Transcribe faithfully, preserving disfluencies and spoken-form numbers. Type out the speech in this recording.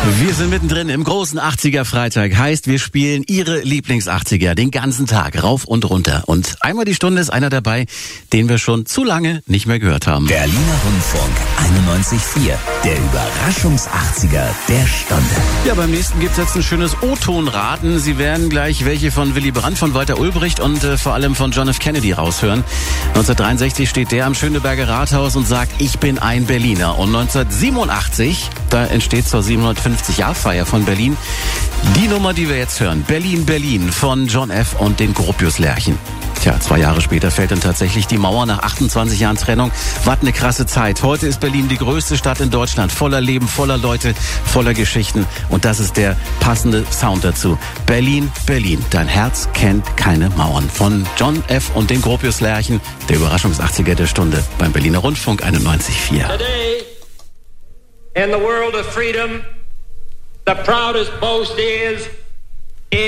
Wir sind mittendrin im großen achtziger-Freitag. Heißt, wir spielen Ihre Lieblings-achtziger den ganzen Tag, rauf und runter. Und einmal die Stunde ist einer dabei, den wir schon zu lange nicht mehr gehört haben. Berliner Rundfunk einundneunzig Komma vier, der Überraschungs-achtziger der Stunde. Ja, beim nächsten gibt's jetzt ein schönes O-Ton-Raten. Sie werden gleich welche von Willy Brandt, von Walter Ulbricht und äh, vor allem von John F. Kennedy raushören. neunzehnhundertdreiundsechzig steht der am Schöneberger Rathaus und sagt, ich bin ein Berliner. Und neunzehnhundertsiebenundachtzig, da entsteht zur siebenhundertfünfzig-Jahr-Feier von Berlin die Nummer, die wir jetzt hören. Berlin, Berlin von John F. und den Gropius-Lerchen. Tja, zwei Jahre später fällt dann tatsächlich die Mauer nach achtundzwanzig Jahren Trennung. Was eine krasse Zeit. Heute ist Berlin die größte Stadt in Deutschland. Voller Leben, voller Leute, voller Geschichten. Und das ist der passende Sound dazu. Berlin, Berlin. Dein Herz kennt keine Mauern. Von John F. und den Gropius-Lerchen. Der Überraschungs-achtziger der Stunde beim Berliner Rundfunk einundneunzig Komma vier. Today, in the world of freedom, the proudest boast is